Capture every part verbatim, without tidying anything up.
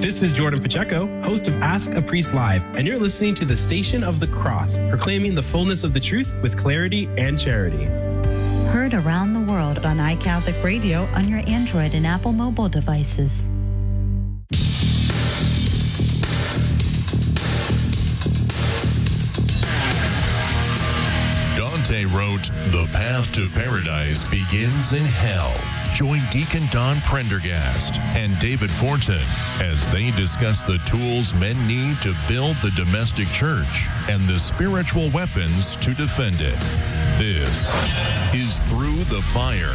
This is Jordan Pacheco, host of Ask a Priest Live, and you're listening to the Station of the Cross, proclaiming the fullness of the truth with clarity and charity. Heard around the world on iCatholic Radio on your Android and Apple mobile devices. Dante wrote, "The path to paradise begins in hell." Join Deacon Don Prendergast and David Fortin as they discuss the tools men need to build the domestic church and the spiritual weapons to defend it. This is Through the Fire.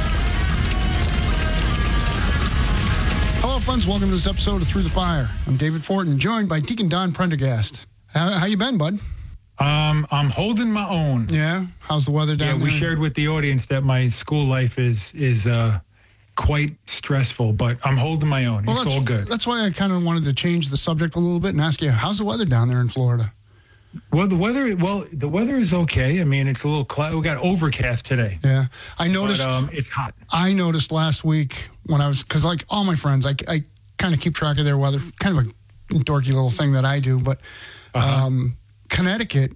Hello, friends. Welcome to this episode of Through the Fire. I'm David Fortin, joined by Deacon Don Prendergast. How, how you been, bud? Um, I'm holding my own. Yeah? How's the weather down yeah, there? Yeah, we shared with the audience that my school life is is uh, quite stressful, but I'm holding my own. Well, it's all good. That's why I kind of wanted to change the subject a little bit and ask you, how's the weather down there in Florida? Well, the weather, well, the weather is okay. I mean, it's a little cloud. We got overcast today. Yeah, I noticed. But, um, it's hot. I noticed last week when I was, because like all my friends, I, I kind of keep track of their weather. Kind of a dorky little thing that I do, but Uh-huh. um, Connecticut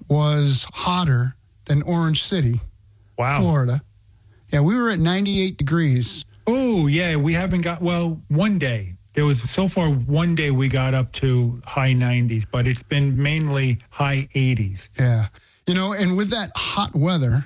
was hotter than Orange City, wow, Florida. Yeah, we were at ninety-eight degrees. Oh, yeah, we haven't got, well, one day. There was, so far, one day we got up to high nineties, but it's been mainly high eighties. Yeah. You know, and with that hot weather,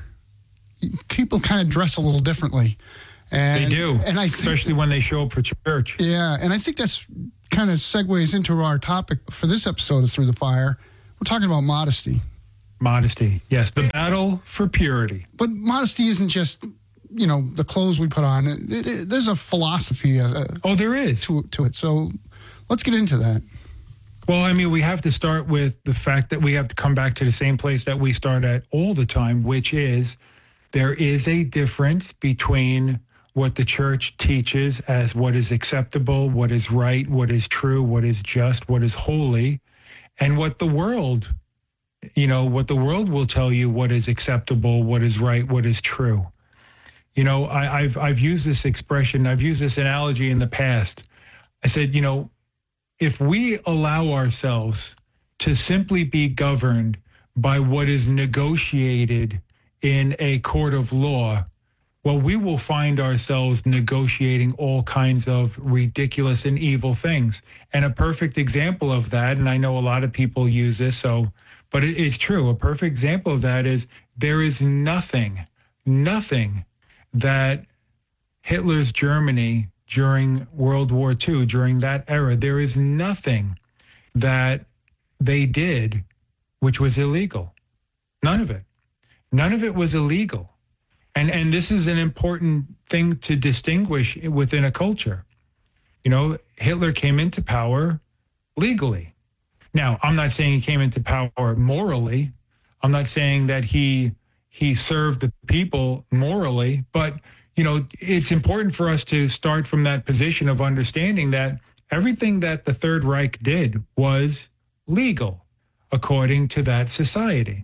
people kind of dress a little differently. And, they do, and I especially think, when they show up for church. Yeah, and I think that's kind of segues into our topic for this episode of Through the Fire. We're talking about modesty. Modesty, yes, the battle for purity. But modesty isn't just, you know, the clothes we put on. It, it, there's a philosophy uh, oh, there is. To, to it. So let's get into that. Well, I mean, we have to start with the fact that we have to come back to the same place that we start at all the time, which is there is a difference between what the church teaches as what is acceptable, what is right, what is true, what is just, what is holy, and what the world, you know, what the world will tell you what is acceptable, what is right, what is true. You know, I, I've I've used this expression, I've used this analogy in the past. I said, you know, if we allow ourselves to simply be governed by what is negotiated in a court of law, well, we will find ourselves negotiating all kinds of ridiculous and evil things. And a perfect example of that, and I know a lot of people use this, so, but it, it's true. A perfect example of that is there is nothing, nothing that Hitler's Germany during World War Two, during that era, there is nothing that they did which was illegal. None of it. None of it was illegal. And and this is an important thing to distinguish within a culture. You know, Hitler came into power legally. Now, I'm not saying he came into power morally. I'm not saying that he he served the people morally, but you know, it's important for us to start from that position of understanding that everything that the Third Reich did was legal according to that society.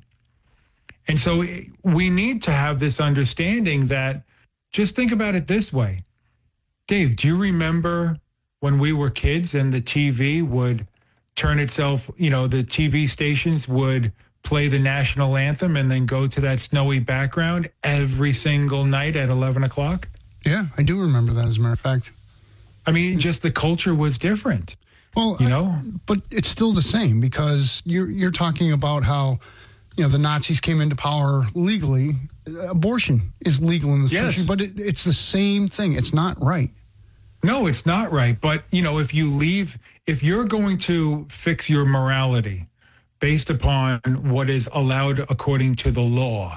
And so we need to have this understanding that, just think about it this way. Dave, do you remember when we were kids and the T V would turn itself, you know, the T V stations would play the national anthem and then go to that snowy background every single night at eleven o'clock? Yeah, I do remember that, as a matter of fact. I mean, just the culture was different. Well, you know, I, but it's still the same, because you're you're talking about how, you know, the Nazis came into power legally. Abortion is legal in this yes. country, but it, it's the same thing. It's not right. No, it's not right. But, you know, if you leave, if you're going to fix your morality based upon what is allowed according to the law,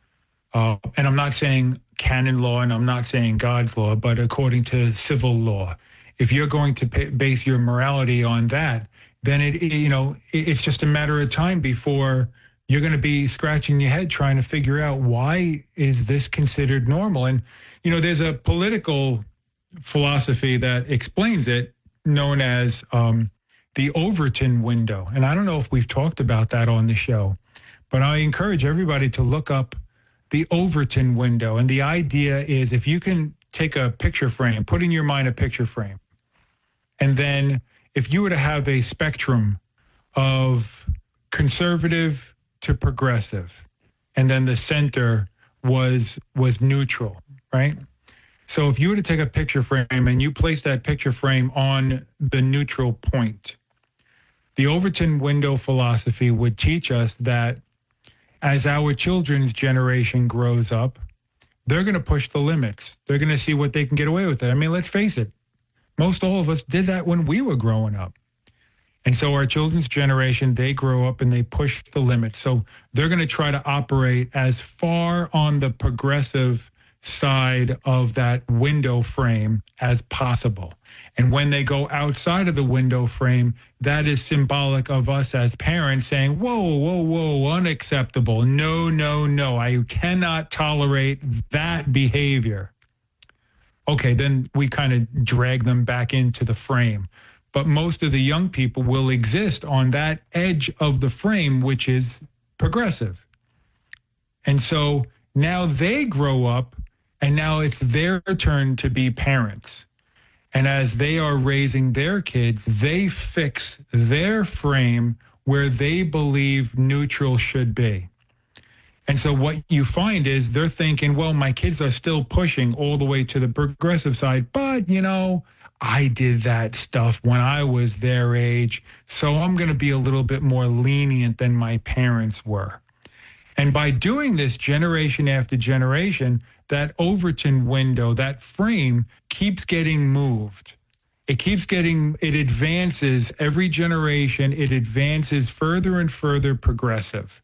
uh, and I'm not saying canon law and I'm not saying God's law, but according to civil law, if you're going to pay, base your morality on that, then it, it you know, it, it's just a matter of time before you're going to be scratching your head trying to figure out, why is this considered normal? And, you know, there's a political philosophy that explains it, known as um, the Overton window. And I don't know if we've talked about that on the show, but I encourage everybody to look up the Overton window. And the idea is, if you can take a picture frame, put in your mind a picture frame, and then if you were to have a spectrum of conservative to progressive, and then the center was was neutral, right? So if you were to take a picture frame and you place that picture frame on the neutral point, the Overton window philosophy would teach us that as our children's generation grows up, they're going to push the limits. They're going to see what they can get away with it. I mean, let's face it. Most all of us did that when we were growing up. And so our children's generation, they grow up and they push the limits. So they're going to try to operate as far on the progressive side of that window frame as possible. And when they go outside of the window frame, that is symbolic of us as parents saying, whoa, whoa, whoa, unacceptable. No, no, no, I cannot tolerate that behavior. Okay, then we kind of drag them back into the frame. But most of the young people will exist on that edge of the frame, which is progressive. And so now they grow up, and now it's their turn to be parents. And as they are raising their kids, they fix their frame where they believe neutral should be. And so what you find is they're thinking, well, my kids are still pushing all the way to the progressive side, but, you know, I did that stuff when I was their age, so I'm going to be a little bit more lenient than my parents were. And by doing this generation after generation, that Overton window, that frame keeps getting moved. It keeps getting, it advances every generation. It advances further and further progressive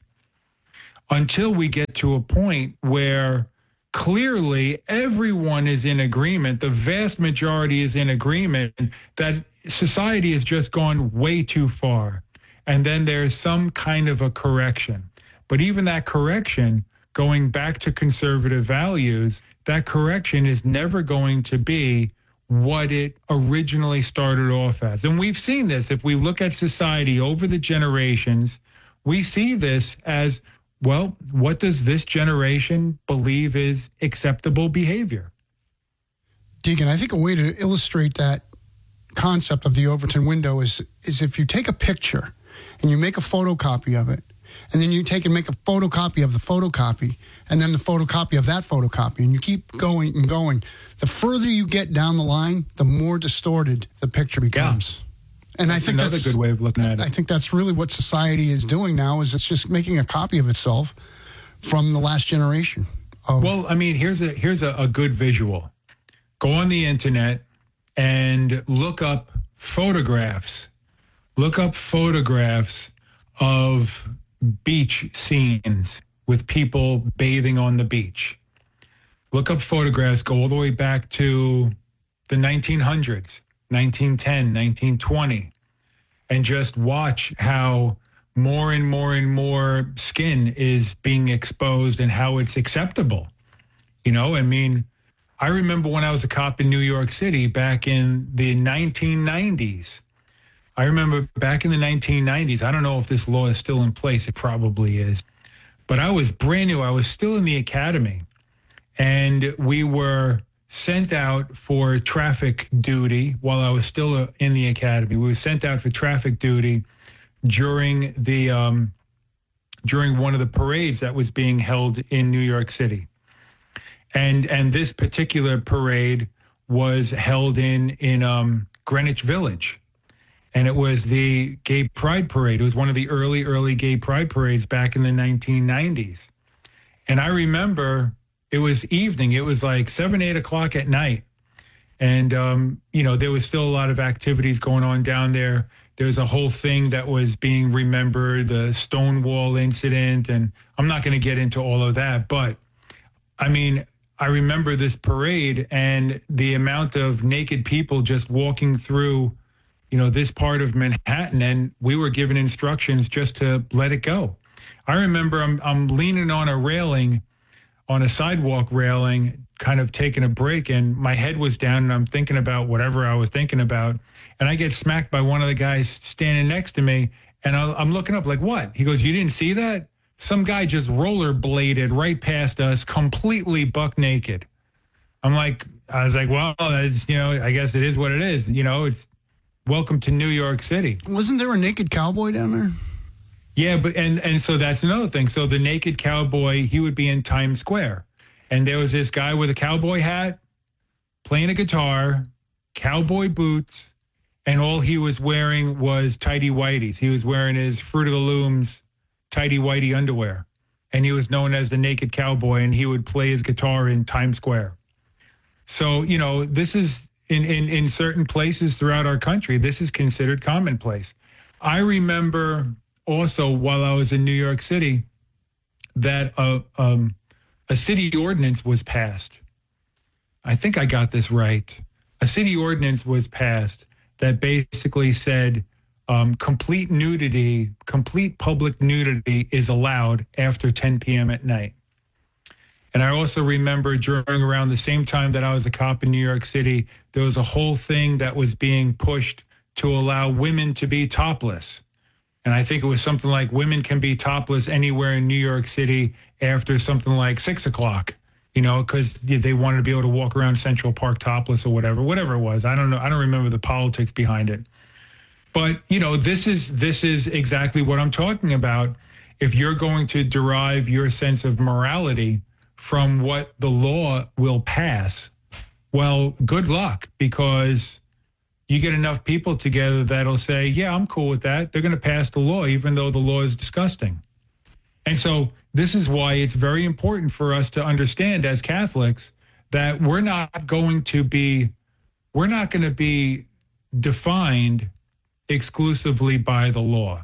until we get to a point where clearly everyone is in agreement. The vast majority is in agreement that society has just gone way too far. And then there's some kind of a correction. But even that correction, going back to conservative values, that correction is never going to be what it originally started off as. And we've seen this. If we look at society over the generations, we see this as, well, what does this generation believe is acceptable behavior? Deacon, I think a way to illustrate that concept of the Overton window is, is if you take a picture and you make a photocopy of it, and then you take and make a photocopy of the photocopy, and then the photocopy of that photocopy, and you keep going and going. The further you get down the line, the more distorted the picture becomes. Yeah. And that's I think another that's good way of looking at it. I think that's really what society is doing now, is it's just making a copy of itself from the last generation. Of, well, I mean, here's a here's a, a good visual. Go on the internet and look up photographs. Look up photographs of beach scenes with people bathing on the beach. Look up photographs, go all the way back to the nineteen hundreds, nineteen ten, nineteen twenty, and just watch how more and more and more skin is being exposed and how it's acceptable. You know, I mean, I remember when I was a cop in New York City back in the nineteen nineties. I remember back in the nineteen nineties, I don't know if this law is still in place. It probably is. But I was brand new. I was still in the academy. And we were sent out for traffic duty while I was still in the academy. We were sent out for traffic duty during the um, during one of the parades that was being held in New York City. And and this particular parade was held in, in um, Greenwich Village. And it was the Gay Pride Parade. It was one of the early, early Gay Pride parades back in the nineteen nineties. And I remember it was evening. It was like seven, eight o'clock at night. And, um, you know, there was still a lot of activities going on down there. There was a whole thing that was being remembered, the Stonewall incident. And I'm not going to get into all of that. But, I mean, I remember this parade and the amount of naked people just walking through, you know, this part of Manhattan, and we were given instructions just to let it go. I remember I'm I'm leaning on a railing, on a sidewalk railing, kind of taking a break, and my head was down, and I'm thinking about whatever I was thinking about, and I get smacked by one of the guys standing next to me, and I'm looking up like, what? He goes, you didn't see that? Some guy just rollerbladed right past us, completely buck naked. I'm like, I was like, well, that's, you know, I guess it is what it is. You know, it's welcome to New York City. Wasn't there a naked cowboy down there? Yeah, but and, and so that's another thing. So the naked cowboy, he would be in Times Square. And there was this guy with a cowboy hat, playing a guitar, cowboy boots, and all he was wearing was tighty whities. He was wearing his Fruit of the Looms tighty whitey underwear. And he was known as the naked cowboy, and he would play his guitar in Times Square. So, you know, this is in, in, in certain places throughout our country, this is considered commonplace. I remember also while I was in New York City that a, um, a city ordinance was passed. I think I got this right. A city ordinance was passed that basically said um, complete nudity, complete public nudity is allowed after ten p.m. at night. And I also remember during around the same time that I was a cop in New York City, there was a whole thing that was being pushed to allow women to be topless. And I think it was something like women can be topless anywhere in New York City after something like six o'clock, you know, because they wanted to be able to walk around Central Park topless or whatever, whatever it was. I don't know. I don't remember the politics behind it. But, you know, this is this is exactly what I'm talking about. If you're going to derive your sense of morality from what the law will pass, well, good luck, because you get enough people together that'll say, yeah, I'm cool with that. They're going to pass the law, even though the law is disgusting. And so this is why it's very important for us to understand as Catholics that we're not going to be, we're not going to be defined exclusively by the law.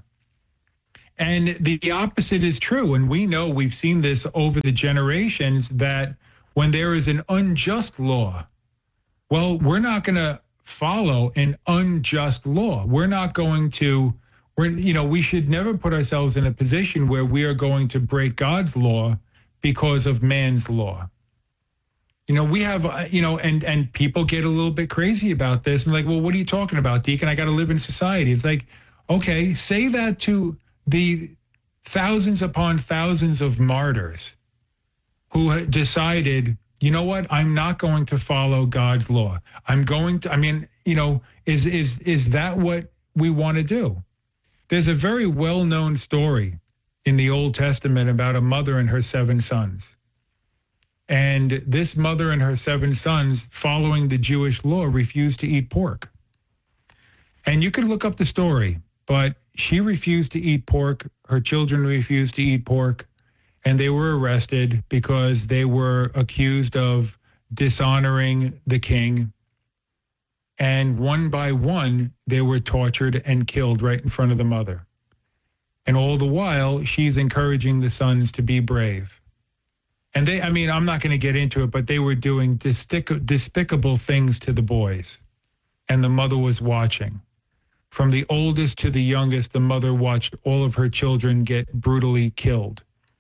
And the opposite is true. And we know, we've seen this over the generations, that when there is an unjust law, well, we're not going to follow an unjust law. We're not going to, we're, you know, we should never put ourselves in a position where we are going to break God's law because of man's law. You know, we have, uh, you know, and, and people get a little bit crazy about this and like, well, what are you talking about, Deacon? I got to live in society. It's like, okay, say that to the thousands upon thousands of martyrs who decided, you know what, I'm not going to follow God's law. I'm going to, I mean, you know, is is is that what we want to do? There's a very well-known story in the Old Testament about a mother and her seven sons. And this mother and her seven sons, following the Jewish law, refused to eat pork. And you can look up the story, but she refused to eat pork. Her children refused to eat pork. And they were arrested because they were accused of dishonoring the king. And one by one, they were tortured and killed right in front of the mother. And all the while, she's encouraging the sons to be brave. And they, I mean, I'm not going to get into it, but they were doing destic- despicable things to the boys. And the mother was watching. From the oldest to the youngest, the mother watched all of her children get brutally killed.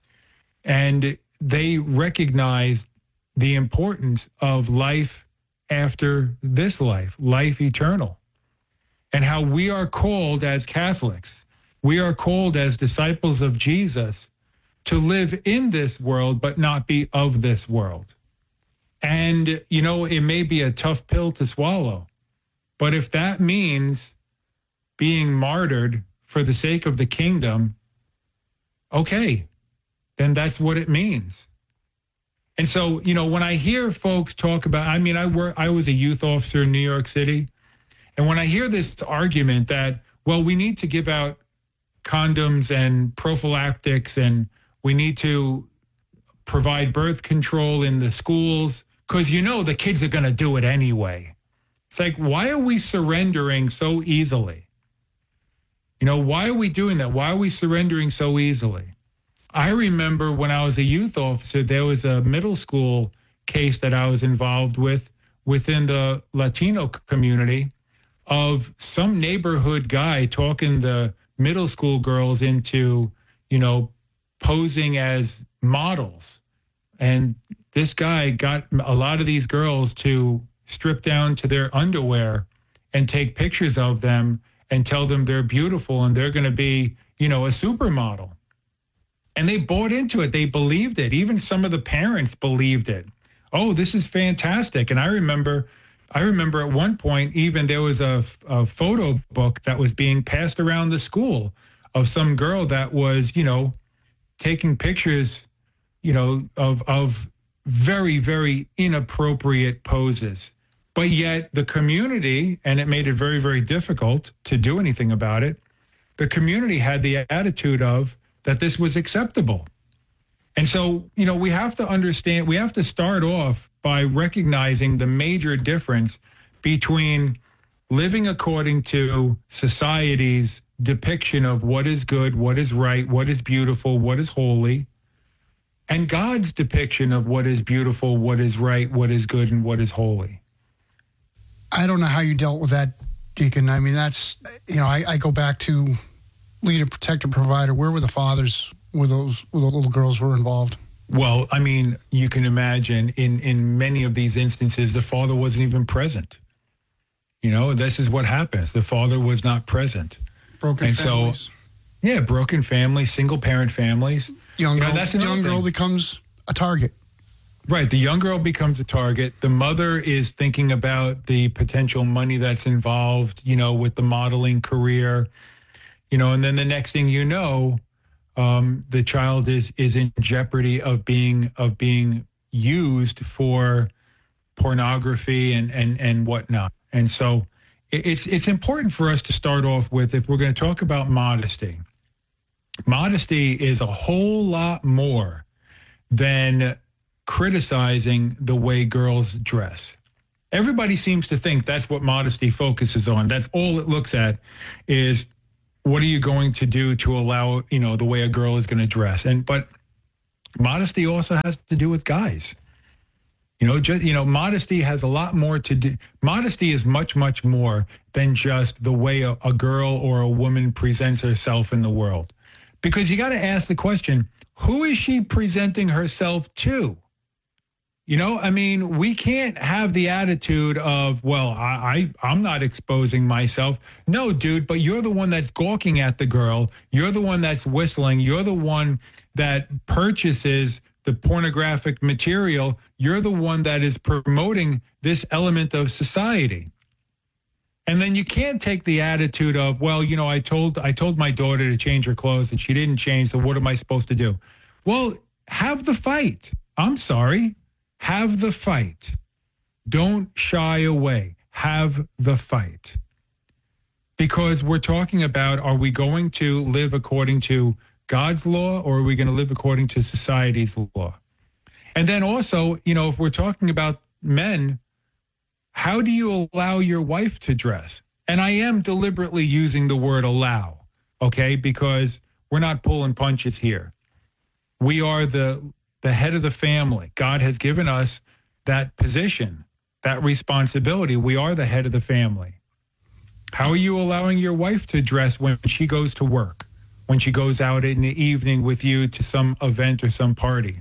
And they recognized the importance of life after this life, life eternal, and how we are called as Catholics, we are called as disciples of Jesus to live in this world, but not be of this world. And, you know, it may be a tough pill to swallow, but if that means being martyred for the sake of the kingdom, okay, then that's what it means. And so, you know, when I hear folks talk about, I mean, I work, I was a youth officer in New York City. And when I hear this argument that, well, we need to give out condoms and prophylactics and we need to provide birth control in the schools, because, you know, the kids are going to do it anyway. It's like, why are we surrendering so easily? You know, why are we doing that? Why are we surrendering so easily? I remember when I was a youth officer, there was a middle school case that I was involved with within the Latino community of some neighborhood guy talking the middle school girls into, you know, posing as models. And this guy got a lot of these girls to strip down to their underwear and take pictures of them and tell them they're beautiful and they're going to be, you know, a supermodel. And they bought into it. They believed it. Even some of the parents believed it. Oh, this is fantastic. And I remember I remember at one point, even there was a, a photo book that was being passed around the school of some girl that was, you know, taking pictures, you know, of of very, very inappropriate poses. But yet the community, and it made it very, very difficult to do anything about it, the community had the attitude of that this was acceptable. And so, you know, we have to understand, we have to start off by recognizing the major difference between living according to society's depiction of what is good, what is right, what is beautiful, what is holy, and God's depiction of what is beautiful, what is right, what is good, and what is holy. I don't know how you dealt with that, Deacon. I mean, that's, you know, I, I go back to leader, protector, provider. Where were the fathers where those, where the little girls were involved? Well, I mean, you can imagine in, in many of these instances, the father wasn't even present. You know, this is what happens. The father was not present. Broken and families. So, yeah, broken families, single parent families. Young girl, you know, that's young girl thing. becomes a target. Right. The young girl becomes a target. The mother is thinking about the potential money that's involved, you know, with the modeling career, you know, and then the next thing you know, um, the child is is in jeopardy of being of being used for pornography and and and whatnot. And so it, it's it's important for us to start off with, if we're going to talk about modesty. Modesty is a whole lot more than criticizing the way girls dress. Everybody seems to think that's what modesty focuses on. That's all it looks at is, what are you going to do to allow, you know, the way a girl is going to dress? And but modesty also has to do with guys. You know, just, you know, modesty has a lot more to do. Modesty is much, much more than just the way a, a girl or a woman presents herself in the world. Because you got to ask the question, who is she presenting herself to? You know, I mean, we can't have the attitude of, well, I, I, I'm not exposing myself. No, dude, but you're the one that's gawking at the girl. You're the one that's whistling. You're the one that purchases the pornographic material. You're the one that is promoting this element of society. And then you can't take the attitude of, well, you know, I told I told my daughter to change her clothes and she didn't change, so what am I supposed to do? Well, have the fight. I'm sorry. Have the fight. Don't shy away. Have the fight. Because we're talking about, are we going to live according to God's law, or are we going to live according to society's law? And then also, you know, if we're talking about men, how do you allow your wife to dress? And I am deliberately using the word allow, okay, because we're not pulling punches here. We are the the head of the family. God has given us that position, that responsibility. We are the head of the family. How are you allowing your wife to dress when she goes to work, when she goes out in the evening with you to some event or some party?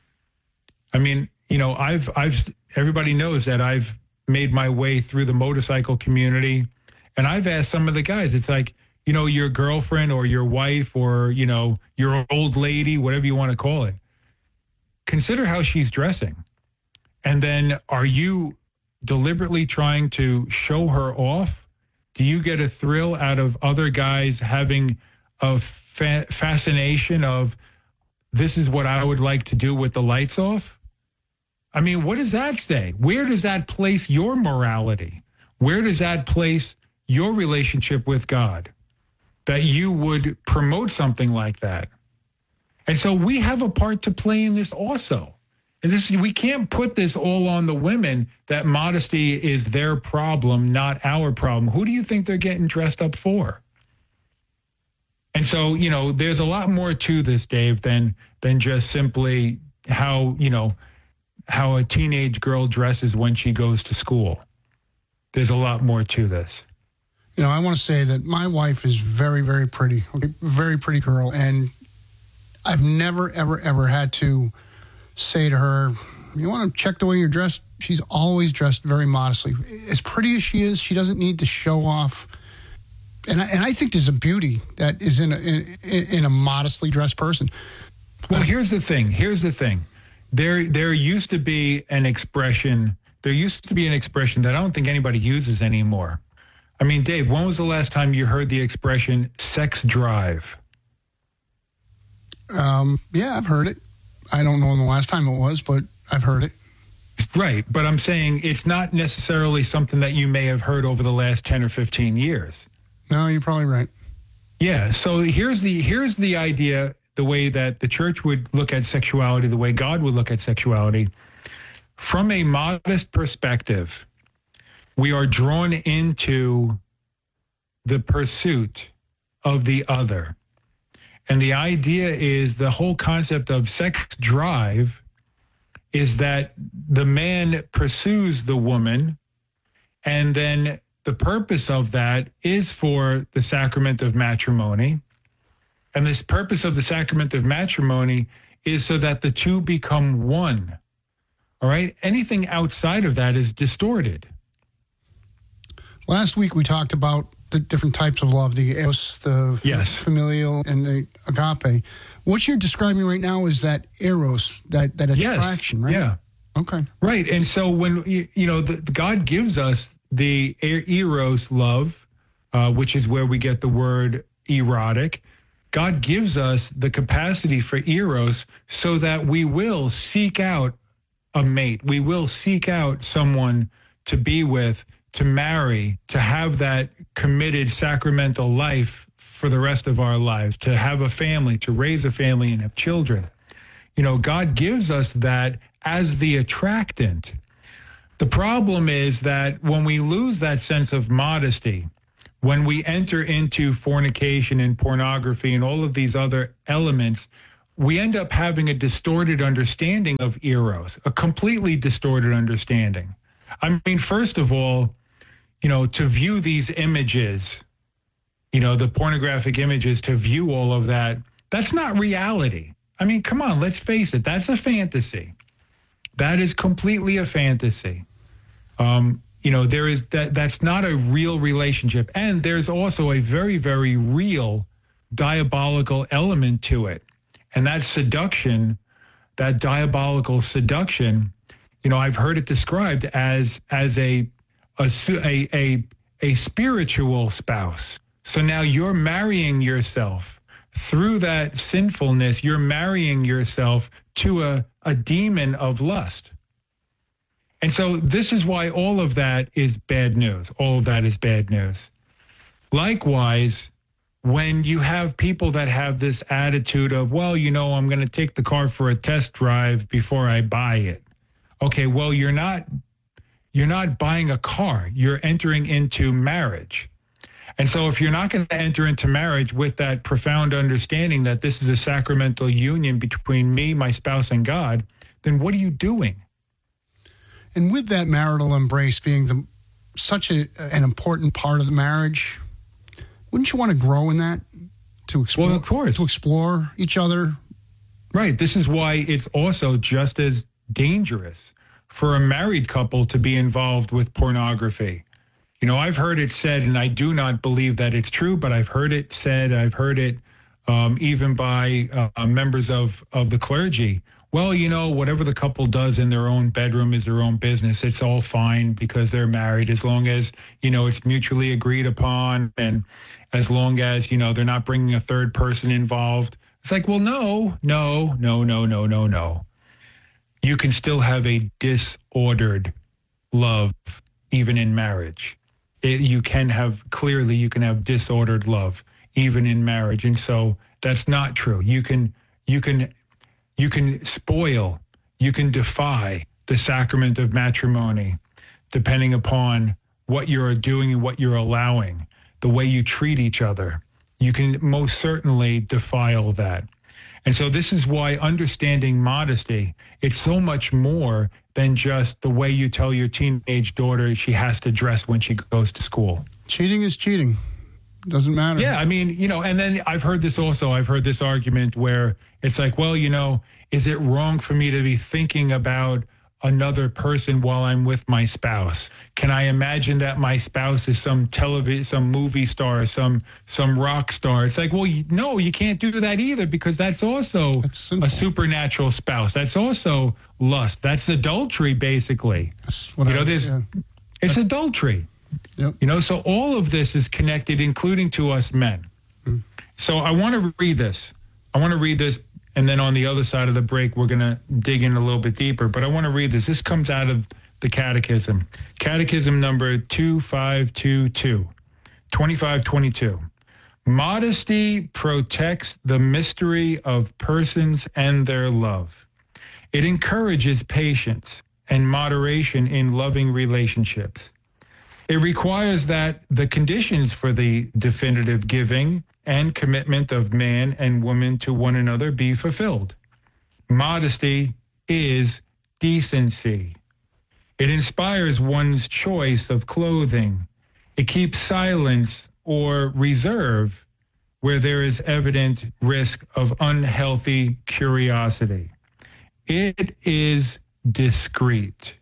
I mean, you know, I've, I've, everybody knows that I've made my way through the motorcycle community, and I've asked some of the guys, it's like, you know, your girlfriend or your wife or, you know, your old lady, whatever you want to call it, consider how she's dressing. And then, are you deliberately trying to show her off? Do you get a thrill out of other guys having a fa- fascination of, this is what I would like to do with the lights off? I mean, what does that say? Where does that place your morality? Where does that place your relationship with God, that you would promote something like that? And so we have a part to play in this also. And this, we can't put this all on the women, that modesty is their problem, not our problem. Who do you think they're getting dressed up for? And so, you know, there's a lot more to this, Dave, than than just simply how, you know, how a teenage girl dresses when she goes to school. There's a lot more to this. You know, I want to say that my wife is very, very pretty, okay? Very pretty girl. And I've never, ever, ever had to say to her, you want to check the way you're dressed? She's always dressed very modestly. As pretty as she is, she doesn't need to show off. And I, and I think there's a beauty that is in a, in, in a modestly dressed person. Well, here's the thing. Here's the thing. There, there used to be an expression there used to be an expression that I don't think anybody uses anymore. I mean, Dave, when was the last time you heard the expression sex drive? Um, yeah, I've heard it. I don't know when the last time it was, but I've heard it. Right, but I'm saying it's not necessarily something that you may have heard over the last ten or fifteen years. No, you're probably right. Yeah, so here's the here's the idea, the way that the church would look at sexuality, the way God would look at sexuality. From a modest perspective, we are drawn into the pursuit of the other. And the idea is the whole concept of sex drive is that the man pursues the woman, and then the purpose of that is for the sacrament of matrimony. And this purpose of the sacrament of matrimony is so that the two become one. All right? Anything outside of that is distorted. Last week we talked about the different types of love, the eros, the yes. familial, and the agape. What you're describing right now is that eros, that, that attraction, yes. right? Yeah. Okay. Right. And so when, you, you know, the, God gives us the eros love, uh, which is where we get the word erotic. God gives us the capacity for eros so that we will seek out a mate. We will seek out someone to be with, to marry, to have that committed sacramental life for the rest of our lives, to have a family, to raise a family and have children. You know, God gives us that as the attractant. The problem is that when we lose that sense of modesty, when we enter into fornication and pornography and all of these other elements, we end up having a distorted understanding of eros, a completely distorted understanding. I mean, first of all, you know, to view these images, you know, the pornographic images, to view all of that, that's not reality. I mean, come on, let's face it. That's a fantasy. That is completely a fantasy. Um, you know, there is that. That's not a real relationship. And there's also a very, very real diabolical element to it. And that seduction, that diabolical seduction, you know, I've heard it described as as a a a a, a spiritual spouse. So now you're marrying yourself through that sinfulness. You're marrying yourself to a, a demon of lust. And so this is why all of that is bad news. All of that is bad news. Likewise, when you have people that have this attitude of, well, you know, I'm going to take the car for a test drive before I buy it. Okay, well, you're not you're not buying a car. You're entering into marriage. And so if you're not going to enter into marriage with that profound understanding that this is a sacramental union between me, my spouse, and God, then what are you doing? And with that marital embrace being the, such a, an important part of the marriage, wouldn't you want to grow in that? To explore, well, of course. To explore each other? Right. This is why it's also just as dangerous for a married couple to be involved with pornography. You know, I've heard it said, and I do not believe that it's true, but I've heard it said, I've heard it um, even by uh, members of, of the clergy. Well, you know, whatever the couple does in their own bedroom is their own business. It's all fine because they're married, as long as, you know, it's mutually agreed upon, and as long as, you know, they're not bringing a third person involved. It's like, well, no, no, no, no, no, no, no. You can still have a disordered love even in marriage. It, you can have, clearly, you can have disordered love even in marriage. And so that's not true. You can, you can, you can spoil, you can defy the sacrament of matrimony depending upon what you're doing and what you're allowing, the way you treat each other. You can most certainly defile that. And so this is why understanding modesty, it's so much more than just the way you tell your teenage daughter she has to dress when she goes to school. Cheating is cheating. Doesn't matter. Yeah, I mean, you know, and then I've heard this also. I've heard this argument where it's like, well, you know, is it wrong for me to be thinking about another person while I'm with my spouse? Can I imagine that my spouse is some television, some movie star, some some rock star? It's like, well, you, no, you can't do that either, because that's also that's a supernatural spouse. That's also lust. That's adultery, basically. That's what you I, know, there's yeah. it's adultery. Yep. You know, so all of this is connected, including to us men. Mm. So I want to read this. I want to read this. And then on the other side of the break, we're going to dig in a little bit deeper. But I want to read this. This comes out of the Catechism. Catechism number two five two two, twenty-five twenty-two. Modesty protects the mystery of persons and their love. It encourages patience and moderation in loving relationships. It requires that the conditions for the definitive giving and commitment of man and woman to one another be fulfilled. Modesty is decency. It inspires one's choice of clothing. It keeps silence or reserve where there is evident risk of unhealthy curiosity. It is discreet.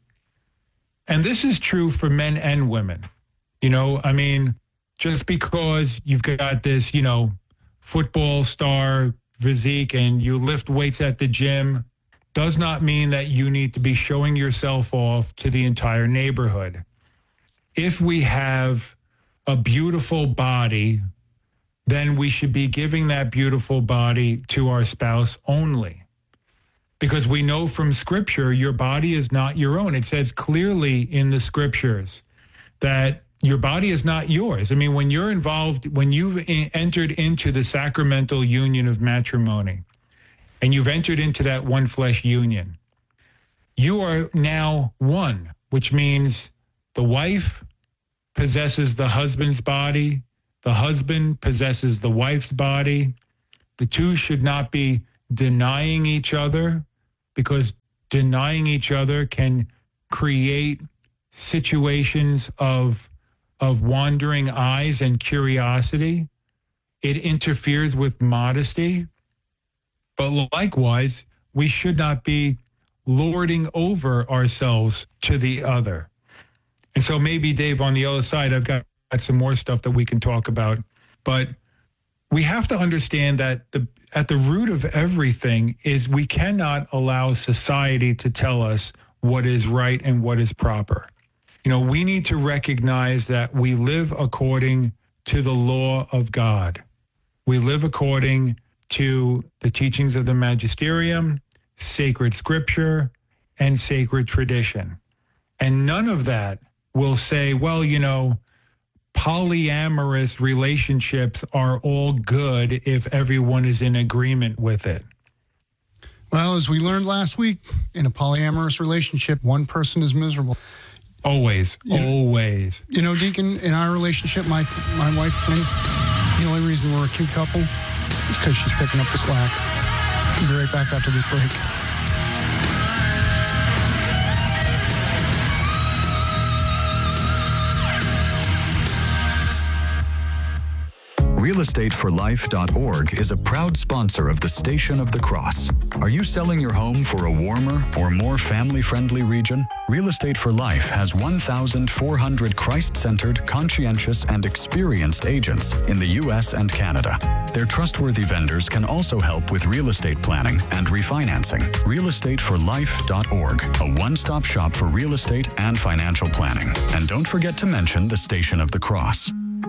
And this is true for men and women. You know, I mean, just because you've got this, you know, football star physique and you lift weights at the gym does not mean that you need to be showing yourself off to the entire neighborhood. If we have a beautiful body, then we should be giving that beautiful body to our spouse only. Because we know from Scripture, your body is not your own. It says clearly in the Scriptures that your body is not yours. I mean, when you're involved, when you've entered into the sacramental union of matrimony, and you've entered into that one flesh union, you are now one, which means the wife possesses the husband's body, the husband possesses the wife's body. The two should not be denying each other, because denying each other can create situations of of wandering eyes and curiosity. It interferes with modesty. But likewise, we should not be lording over ourselves to the other. And so maybe, Dave, on the other side, I've got some more stuff that we can talk about. But we have to understand that the, at the root of everything is we cannot allow society to tell us what is right and what is proper. You know, we need to recognize that we live according to the law of God. We live according to the teachings of the magisterium, sacred scripture, and sacred tradition. And none of that will say, well, you know, polyamorous relationships are all good if everyone is in agreement with it. Well, as we learned last week, in a polyamorous relationship, one person is miserable. Always, you always. Know, you know, Deacon, in our relationship, my my wife, Penny, the only reason we're a cute couple is because she's picking up the slack. We'll be right back after this break. real estate for life dot org is a proud sponsor of the Station of the Cross. Are you selling your home for a warmer or more family-friendly region? Real Estate for Life has one thousand four hundred Christ-centered, conscientious, and experienced agents in the U S and Canada. Their trustworthy vendors can also help with real estate planning and refinancing. real estate for life dot org, a one-stop shop for real estate and financial planning. And don't forget to mention the Station of the Cross.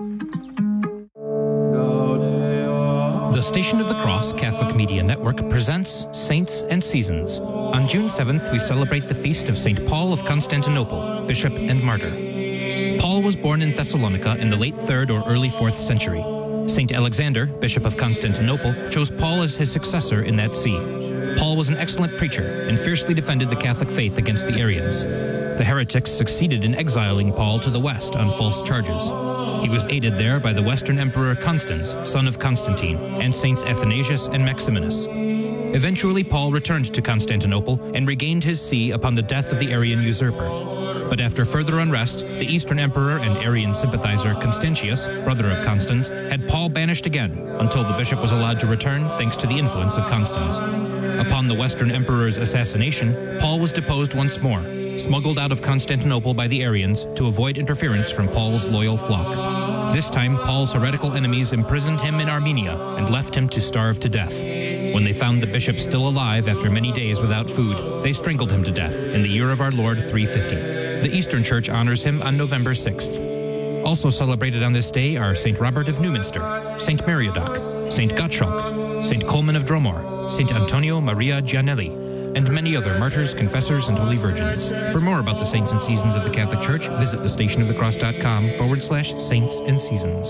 The Station of the Cross Catholic Media Network presents Saints and Seasons. On June seventh, we celebrate the feast of Saint Paul of Constantinople, Bishop and Martyr. Paul was born in Thessalonica in the late third or early fourth century. Saint Alexander, Bishop of Constantinople, chose Paul as his successor in that see. Paul was an excellent preacher and fiercely defended the Catholic faith against the Arians. The heretics succeeded in exiling Paul to the west on false charges. He was aided there by the Western Emperor Constans, son of Constantine, and Saints Athanasius and Maximinus. Eventually, Paul returned to Constantinople and regained his see upon the death of the Arian usurper. But after further unrest, the Eastern Emperor and Arian sympathizer Constantius, brother of Constans, had Paul banished again until the bishop was allowed to return thanks to the influence of Constans. Upon the Western Emperor's assassination, Paul was deposed once more, smuggled out of Constantinople by the Arians to avoid interference from Paul's loyal flock. This time, Paul's heretical enemies imprisoned him in Armenia and left him to starve to death. When they found the bishop still alive after many days without food, they strangled him to death in the year of our Lord three fifty. The Eastern Church honors him on November sixth. Also celebrated on this day are Saint Robert of Newminster, Saint Meriadoc, Saint Gottschalk, Saint Coleman of Dromore, Saint Antonio Maria Gianelli, and many other martyrs, confessors, and holy virgins. For more about the saints and seasons of the Catholic Church, visit thestationofthecross.com forward slash saints and seasons.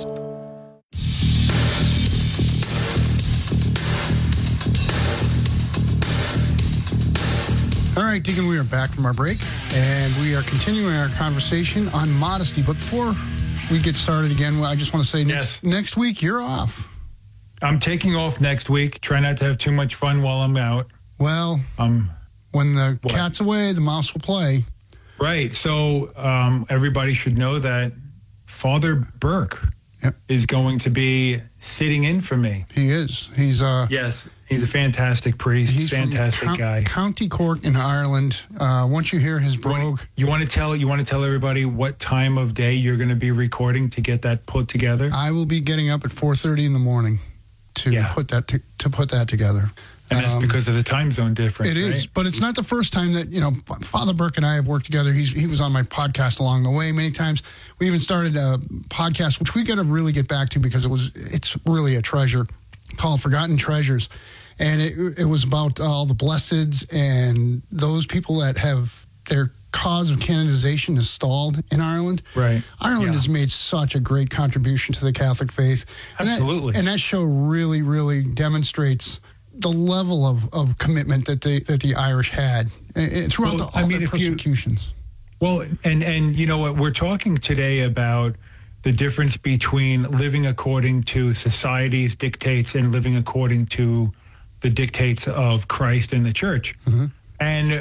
All right, Deacon, we are back from our break, and we are continuing our conversation on modesty. But before we get started again, I just want to say next, Yes. next week, you're off. I'm taking off next week. Try not to have too much fun while I'm out. Well, Um, when the what? cat's away, the mouse will play. Right. So um, everybody should know that Father Burke Yep. is going to be sitting in for me. He is. He's uh. Yes. He's a fantastic priest. He's fantastic from Count- guy. County Cork in Ireland. Uh, once you hear his brogue, You want to tell you want to tell everybody what time of day you're going to be recording to get that put together? I will be getting up at four thirty in the morning to Yeah. put that to, to put that together. And that's Um, because of the time zone difference. It is, right? but it's not the first time that, you know, Father Burke and I have worked together. He's He was on my podcast along the way many times. We even started a podcast, which we got to really get back to because it was it's really a treasure, called Forgotten Treasures. And it, it was about all the blesseds and those people that have their cause of canonization is stalled in Ireland. Right. Ireland Yeah. has made such a great contribution to the Catholic faith. And that- Absolutely. and that show really, really demonstrates the level of, of commitment that the that the Irish had uh, throughout Well, the, all I mean, their if you- persecutions. Well, and and you know what, we're talking today about the difference between living according to society's dictates and living according to the dictates of Christ and the Church. Mm-hmm. And